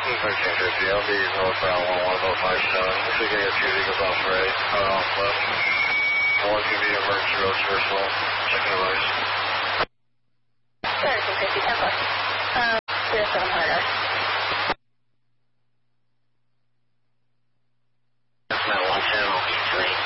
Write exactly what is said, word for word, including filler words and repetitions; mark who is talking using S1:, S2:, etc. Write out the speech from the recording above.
S1: thirteen fifty, I'll be northbound one one oh five seven. If we can get two Eagles off right, cut off left. one T V emergency road reversal, checking the right.
S2: thirteen fifty, ten plus. Uh, zero seven hundred.
S1: That's not one channel, E three.